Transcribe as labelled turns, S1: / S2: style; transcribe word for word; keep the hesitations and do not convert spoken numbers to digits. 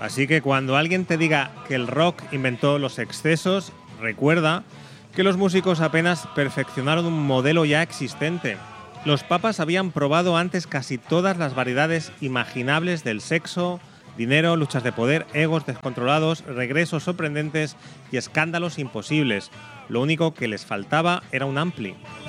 S1: Así que cuando alguien te diga que el rock inventó los excesos, recuerda que los músicos apenas perfeccionaron un modelo ya existente. Los papas habían probado antes casi todas las variedades imaginables del sexo, dinero, luchas de poder, egos descontrolados, regresos sorprendentes y escándalos imposibles. Lo único que les faltaba era un ampli.